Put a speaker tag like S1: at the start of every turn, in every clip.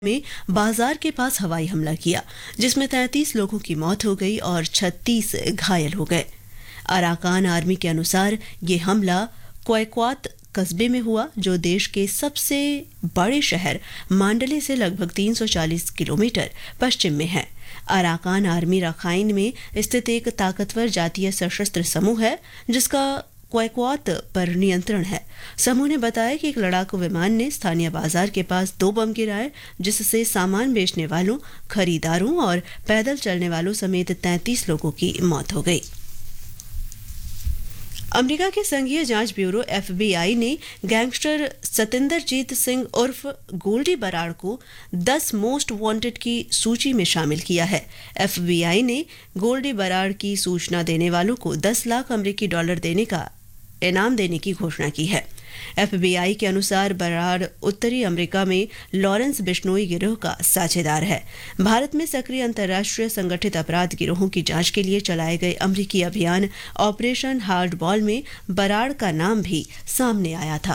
S1: में बाजार के पास हवाई हमला किया, जिसमें 33 लोगों की मौत हो गई और 36 घायल हो गए। अराकान आर्मी के अनुसार ये हमला क्वैक्वात कस्बे में हुआ, जो देश के सबसे बड़े शहर मांडले से लगभग 340 किलोमीटर पश्चिम में है। अराकान आर्मी रखाइन में स्थित एक ताकतवर जातीय सशस्त्र समूह है, जिसका क्वैक्वात पर नियंत्रण है। समूह ने बताया कि एक लड़ाकू विमान ने स्थानीय बाजार के पास 2 बम गिराए, जिससे सामान बेचने वालों, खरीदारों और पैदल चलने वालों समेत 33 लोगों की मौत हो गई। अमेरिका के संघीय जांच ब्यूरो FBI ने गैंगस्टर सतिंदरजीत सिंह उर्फ गोल्डी बराड़ को 10 मोस्ट वांटेड की सूची में शामिल किया है। FBI ने गोल्डी बराड़ की सूचना देने वालों को 10 लाख अमेरिकी डॉलर देने का इनाम देने की घोषणा की है। FBI के अनुसार बराड़ उत्तरी अमेरिका में लॉरेंस बिश्नोई गिरोह का साझेदार है। भारत में सक्रिय अंतर्राष्ट्रीय संगठित अपराध गिरोहों की जांच के लिए चलाए गए अमेरिकी अभियान ऑपरेशन हार्ड बॉल में बराड़ का नाम भी सामने आया था।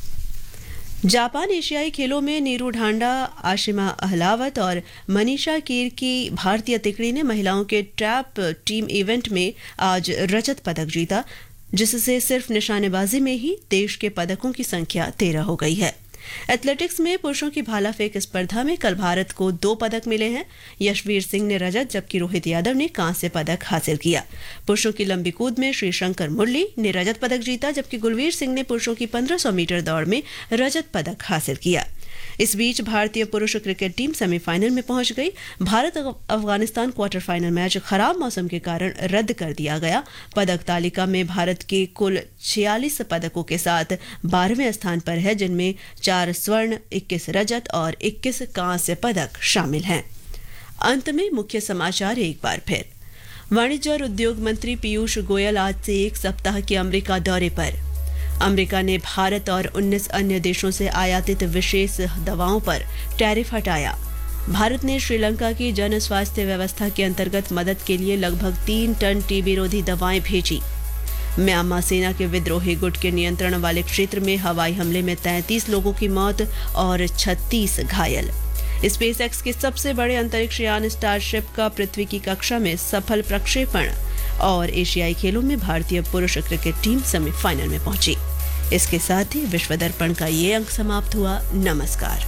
S1: जापान एशियाई खेलों में नीरू ढांडा, आशिमा अहलावत और मनीषा कीर की भारतीय तिकड़ी ने महिलाओं के ट्रैप टीम इवेंट में आज रजत पदक जीता, जिससे सिर्फ निशानेबाजी में ही देश के पदकों की संख्या 13 हो गई है। एथलेटिक्स में पुरुषों की भाला फेंक स्पर्धा में कल भारत को 2 पदक मिले हैं। यशवीर सिंह ने रजत जबकि रोहित यादव ने कांस्य पदक हासिल किया। पुरुषों की लंबी कूद में श्रीशंकर मुरली ने रजत पदक जीता, जबकि गुलवीर सिंह ने पुरुषों की 1500 मीटर दौड़ में रजत पदक हासिल किया। इस बीच भारतीय पुरुष क्रिकेट टीम सेमीफाइनल में पहुंच गई। Bharat Afghanistan quarter final match खराब मौसम के कारण रद्द कर दिया गया। पदक तालिका में भारत के कुल 46 पदकों के साथ 12वें स्थान पर है, जिनमें 4 स्वर्ण, 21 रजत और 21 कांस्य पदक शामिल हैं। अंत में मुख्य समाचार एक बार फिर। वाणिज्य और उद्योग मंत्री पीयूष गोयल आज से 1 सप्ताह के अमेरिका दौरे पर। अमेरिका ने भारत और 19 अन्य देशों से आयातित विशेष दवाओं पर टैरिफ हटाया। भारत ने श्रीलंका की जन स्वास्थ्य व्यवस्था के अंतर्गत मदद के लिए लगभग 3 टन टीबी रोधी दवाएं भेजी। म्यांमार सेना के विद्रोही गुट के नियंत्रण वाले क्षेत्र में हवाई हमले में 33 लोगों की मौत और 36 घायल। स्पेसएक्स के सबसे बड़े अंतरिक्ष यान स्टारशिप का पृथ्वी की कक्षा में सफल प्रक्षेपण और एशियाई खेलों में भारतीय पुरुष क्रिकेट टीम सेमीफाइनल में पहुंची। इसके साथ ही विश्व दर्पण का ये अंक समाप्त हुआ। नमस्कार।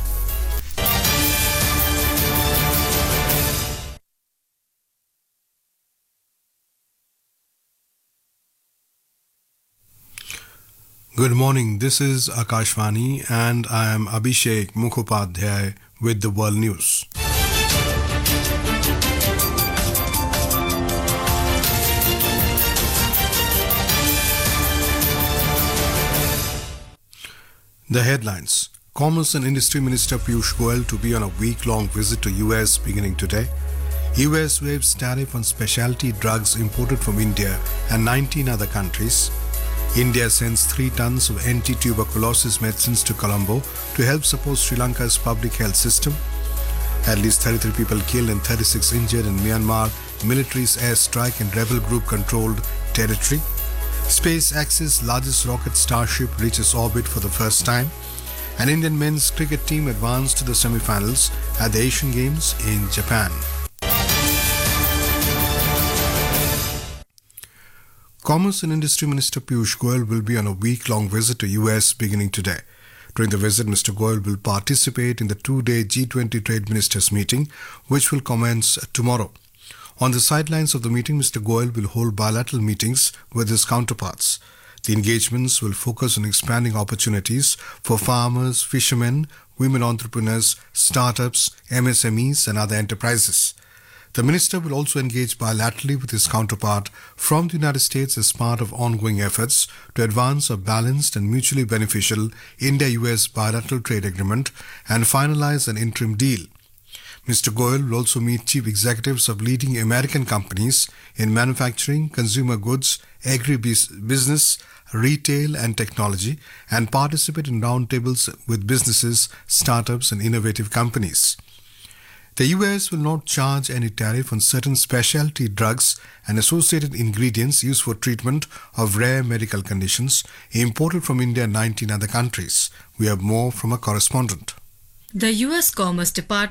S2: Good morning, this is Akashvani and I am Abhishek Mukhopadhyay with the World News. The headlines. Commerce and Industry Minister Piyush Goyal to be on a week-long visit to US beginning today. US waives tariff on specialty drugs imported from India and 19 other countries. India sends 3 tons of anti-tuberculosis medicines to Colombo to help support Sri Lanka's public health system. At least 33 people killed and 36 injured in Myanmar military's airstrike in rebel group controlled territory. SpaceX's largest rocket Starship reaches orbit for the first time. An Indian men's cricket team advanced to the semi-finals at the Asian Games in Japan. Commerce and Industry Minister Piyush Goyal will be on a week-long visit to US beginning today. During the visit, Mr. Goyal will participate in the 2-day G20 Trade Ministers meeting, which will commence tomorrow. On the sidelines of the meeting, Mr. Goyal will hold bilateral meetings with his counterparts. The engagements will focus on expanding opportunities for farmers, fishermen, women entrepreneurs, startups, MSMEs and other enterprises. The minister will also engage bilaterally with his counterpart from the United States as part of ongoing efforts to advance a balanced and mutually beneficial India-US bilateral trade agreement and finalize an interim deal. Mr. Goyal will also meet chief executives of leading American companies in manufacturing, consumer goods, agribusiness, retail and technology and participate in roundtables with businesses, startups and innovative companies. The US will not charge any tariff on certain specialty drugs and associated ingredients used for treatment of rare medical conditions imported from India and 19 other countries. We have more from a correspondent.
S3: The U.S. Commerce Department